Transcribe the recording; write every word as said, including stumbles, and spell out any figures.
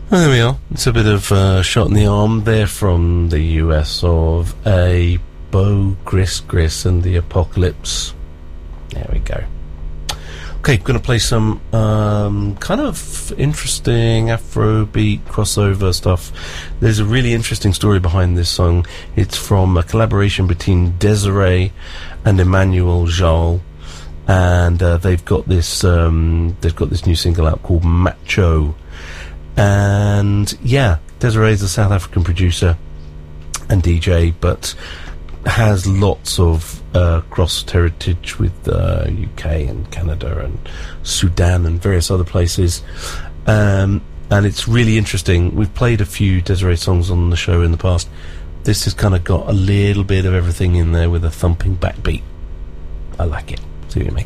Well, there we are. It's a bit of uh, shot in the arm there from the U S of a Bo Gris Gris and the Apocalypse. There we go. Okay, going to play some um, kind of interesting Afrobeat crossover stuff. There's a really interesting story behind this song. It's from a collaboration between Desiree and Emmanuel Jal, and uh, they've got this um, they've got this new single out called Macho. And yeah, Desiree's a South African producer and D J, but has lots of uh, crossed heritage with uh, U K and Canada and Sudan and various other places. Um, and it's really interesting. We've played a few Desiree songs on the show in the past. This has kind of got a little bit of everything in there with a thumping backbeat. I like it. See what you make.